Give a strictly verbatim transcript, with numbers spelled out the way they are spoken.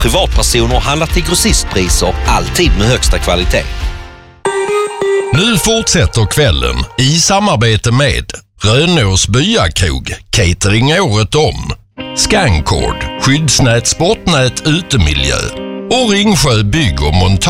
Privatpersoner handlar till grossistpriser, alltid med högsta kvalitet. Nu fortsätter kvällen i samarbete med Rönås Byakrog, catering året om, Scancord, skyddsnät, sportnät, utemiljö och Ringsjö bygg och montage.